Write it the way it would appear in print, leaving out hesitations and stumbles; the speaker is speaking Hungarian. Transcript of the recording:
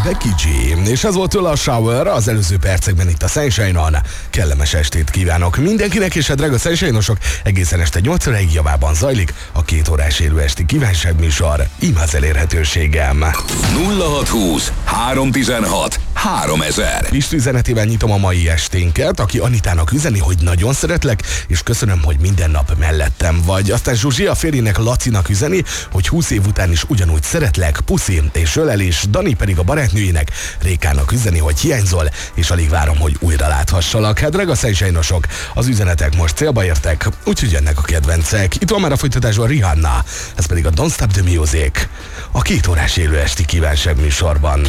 Becky G. És ez volt tőle a Shower az előző percekben itt a Sunshine-on. Kellemes estét kívánok mindenkinek, és a drága Sunshine-osok, egészen este 8 óráig javában zajlik a 2 órás élő esti kívánságműsor. Ím az elérhetőségem. 0620 316 3000. Pisti üzenetével nyitom a mai esténket, aki Anitának üzeni, hogy nagyon szeretlek, és köszönöm, hogy minden nap mellettem vagy. Aztán Zsuzsi a férjének Lacinak üzeni, hogy 20 év után is ugyanúgy szeretlek, puszi és ölelés. Dani pedig a barátnőjének, Rékának üzeni, hogy hiányzol, és alig várom, hogy újra láthassalak. Hát drága Sunshine-osok, az üzenetek most célba értek, úgyhogy jönnek a kedvencek. Itt van már a folytatásban Rihanna, ez pedig a Don't Stop the Music, a 2 órás élő esti kívánságműsorban.